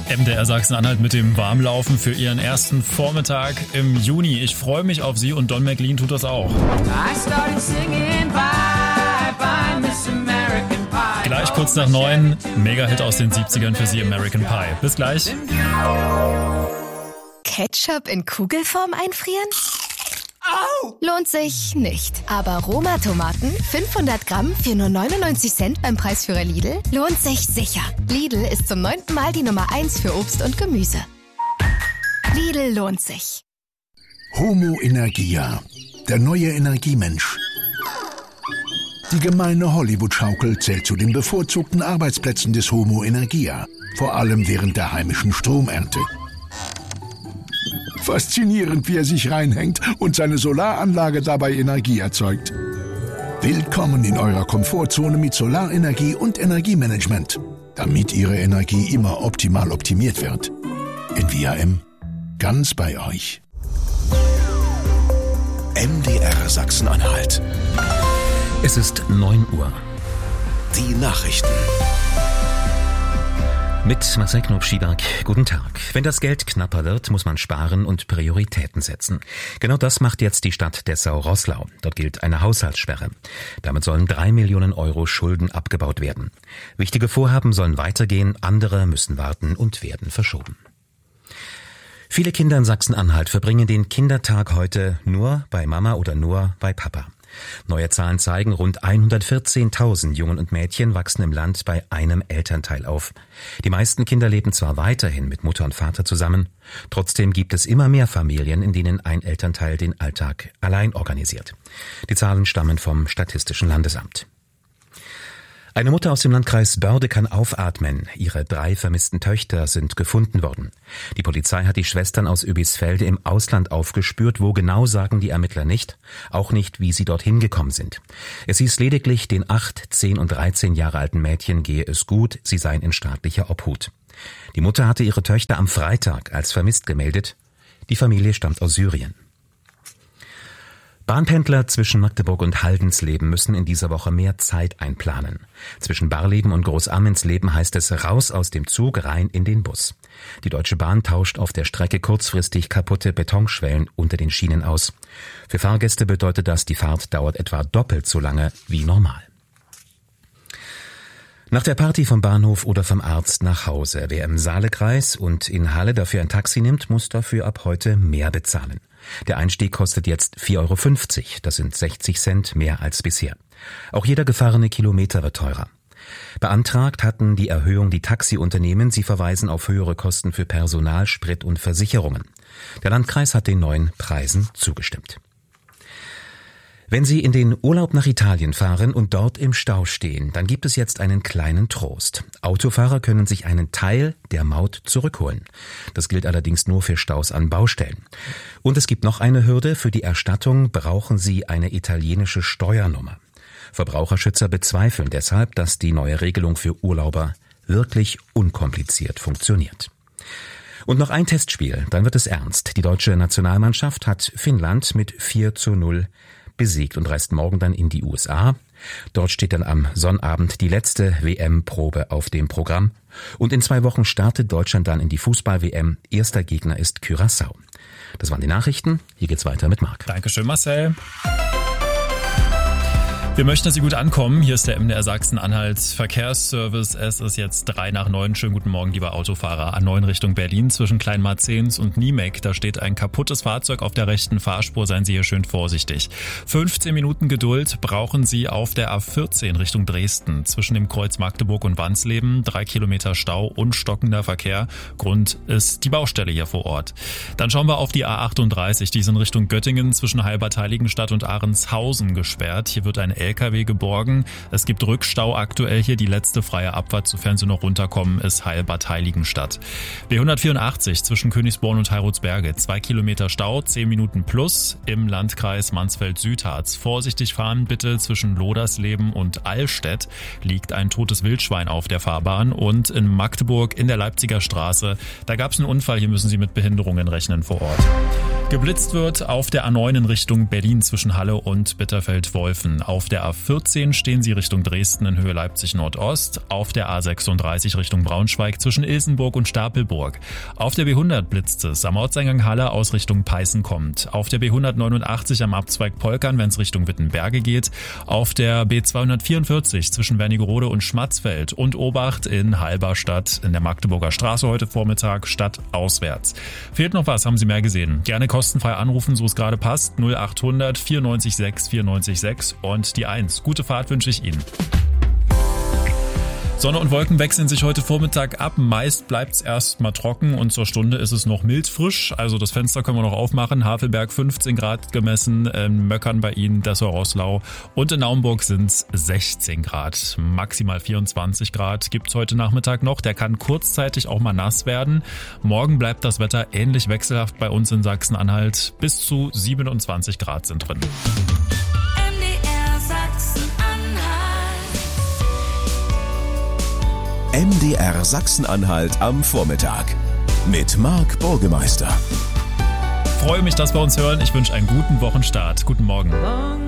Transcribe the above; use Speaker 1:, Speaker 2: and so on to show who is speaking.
Speaker 1: MDR Sachsen-Anhalt mit dem Warmlaufen für Ihren ersten Vormittag im Juni. Ich freue mich auf Sie und Don McLean tut das auch. Gleich kurz nach 9, Mega-Hit aus den 70ern für Sie, American Pie. Bis gleich.
Speaker 2: Ketchup in Kugelform einfrieren? Lohnt sich nicht. Aber Roma-Tomaten, 500 Gramm für nur 99 Cent beim Preisführer Lidl, lohnt sich sicher. Lidl ist zum 9. Mal die Nummer 1 für Obst und Gemüse. Lidl lohnt sich.
Speaker 3: Homo Energia, der neue Energiemensch. Die gemeine Hollywood-Schaukel zählt zu den bevorzugten Arbeitsplätzen des Homo Energia, vor allem während der heimischen Stromernte. Faszinierend, wie er sich reinhängt und seine Solaranlage dabei Energie erzeugt. Willkommen in eurer Komfortzone mit Solarenergie und Energiemanagement, damit Ihre Energie immer optimal optimiert wird. NVAM, ganz bei euch.
Speaker 4: MDR Sachsen-Anhalt.
Speaker 5: Es ist 9 Uhr.
Speaker 4: Die Nachrichten.
Speaker 5: Mit Marcel Knob-Schieberg, guten Tag. Wenn das Geld knapper wird, muss man sparen und Prioritäten setzen. Genau das macht jetzt die Stadt Dessau-Roßlau. Dort gilt eine Haushaltssperre. Damit sollen 3 Millionen Euro Schulden abgebaut werden. Wichtige Vorhaben sollen weitergehen, andere müssen warten und werden verschoben. Viele Kinder in Sachsen-Anhalt verbringen den Kindertag heute nur bei Mama oder nur bei Papa. Neue Zahlen zeigen, rund 114.000 Jungen und Mädchen wachsen im Land bei einem Elternteil auf. Die meisten Kinder leben zwar weiterhin mit Mutter und Vater zusammen, trotzdem gibt es immer mehr Familien, in denen ein Elternteil den Alltag allein organisiert. Die Zahlen stammen vom Statistischen Landesamt. Eine Mutter aus dem Landkreis Börde kann aufatmen. Ihre 3 vermissten Töchter sind gefunden worden. Die Polizei hat die Schwestern aus Oebisfelde im Ausland aufgespürt. Wo genau, sagen die Ermittler nicht. Auch nicht, wie sie dorthin gekommen sind. Es hieß lediglich, den 8, 10 und 13 Jahre alten Mädchen gehe es gut, sie seien in staatlicher Obhut. Die Mutter hatte ihre Töchter am Freitag als vermisst gemeldet. Die Familie stammt aus Syrien. Bahnpendler zwischen Magdeburg und Haldensleben müssen in dieser Woche mehr Zeit einplanen. Zwischen Barleben und Großammensleben heißt es raus aus dem Zug, rein in den Bus. Die Deutsche Bahn tauscht auf der Strecke kurzfristig kaputte Betonschwellen unter den Schienen aus. Für Fahrgäste bedeutet das, die Fahrt dauert etwa doppelt so lange wie normal. Nach der Party vom Bahnhof oder vom Arzt nach Hause. Wer im Saalekreis und in Halle dafür ein Taxi nimmt, muss dafür ab heute mehr bezahlen. Der Einstieg kostet jetzt 4,50 Euro. Das sind 60 Cent mehr als bisher. Auch jeder gefahrene Kilometer wird teurer. Beantragt hatten die Erhöhung die Taxiunternehmen. Sie verweisen auf höhere Kosten für Personal, Sprit und Versicherungen. Der Landkreis hat den neuen Preisen zugestimmt. Wenn Sie in den Urlaub nach Italien fahren und dort im Stau stehen, dann gibt es jetzt einen kleinen Trost. Autofahrer können sich einen Teil der Maut zurückholen. Das gilt allerdings nur für Staus an Baustellen. Und es gibt noch eine Hürde. Für die Erstattung brauchen Sie eine italienische Steuernummer. Verbraucherschützer bezweifeln deshalb, dass die neue Regelung für Urlauber wirklich unkompliziert funktioniert. Und noch ein Testspiel, dann wird es ernst. Die deutsche Nationalmannschaft hat Finnland mit 4:0 besiegt und reist morgen dann in die USA. Dort steht dann am Sonnabend die letzte WM-Probe auf dem Programm. Und in 2 Wochen startet Deutschland dann in die Fußball-WM. Erster Gegner ist Curaçao. Das waren die Nachrichten. Hier geht's weiter mit Marc.
Speaker 1: Dankeschön, Marcel. Wir möchten, dass Sie gut ankommen. Hier ist der MDR Sachsen-Anhalt Verkehrsservice. Es ist jetzt 3 nach 9. Schönen guten Morgen, liebe Autofahrer. A9 Richtung Berlin zwischen Kleinmarzens und Niemek. Da steht ein kaputtes Fahrzeug auf der rechten Fahrspur. Seien Sie hier schön vorsichtig. 15 Minuten Geduld brauchen Sie auf der A14 Richtung Dresden. Zwischen dem Kreuz Magdeburg und Wansleben 3 Kilometer Stau und stockender Verkehr. Grund ist die Baustelle hier vor Ort. Dann schauen wir auf die A38. Die ist in Richtung Göttingen zwischen Heilbad-Heiligenstadt und Ahrenshausen gesperrt. Hier wird ein LKW geborgen. Es gibt Rückstau aktuell hier. Die letzte freie Abfahrt, sofern Sie noch runterkommen, ist Heilbad-Heiligenstadt. B184 zwischen Königsborn und Heirutsberge. 2 Kilometer Stau, 10 Minuten plus im Landkreis Mansfeld-Südharz. Vorsichtig fahren bitte. Zwischen Lodersleben und Allstedt liegt ein totes Wildschwein auf der Fahrbahn. Und in Magdeburg in der Leipziger Straße, da gab es einen Unfall. Hier müssen Sie mit Behinderungen rechnen vor Ort. Geblitzt wird auf der A9 in Richtung Berlin zwischen Halle und Bitterfeld-Wolfen. Auf der der A14 stehen Sie Richtung Dresden in Höhe Leipzig Nordost. Auf der A36 Richtung Braunschweig zwischen Ilsenburg und Stapelburg. Auf der B100 blitzt es am Ortseingang Halle aus Richtung Peißen kommt. Auf der B189 am Abzweig Polkern, wenn es Richtung Wittenberge geht. Auf der B244 zwischen Wernigerode und Schmatzfeld und Obacht in Halberstadt in der Magdeburger Straße heute Vormittag stadtauswärts. Fehlt noch was, haben Sie mehr gesehen? Gerne kostenfrei anrufen, so es gerade passt. 0800 94 6 94 6 und die 1. Gute Fahrt wünsche ich Ihnen. Sonne und Wolken wechseln sich heute Vormittag ab. Meist bleibt's erstmal trocken und zur Stunde ist es noch mild frisch. Also das Fenster können wir noch aufmachen. Havelberg 15 Grad gemessen, in Möckern bei Ihnen, Dessau-Roßlau und in Naumburg sind's 16 Grad. Maximal 24 Grad gibt's heute Nachmittag noch. Der kann kurzzeitig auch mal nass werden. Morgen bleibt das Wetter ähnlich wechselhaft bei uns in Sachsen-Anhalt. Bis zu 27 Grad sind drin.
Speaker 4: MDR Sachsen-Anhalt am Vormittag mit Marc Burgemeister.
Speaker 1: Freue mich, dass wir uns hören. Ich wünsche einen guten Wochenstart. Guten Morgen.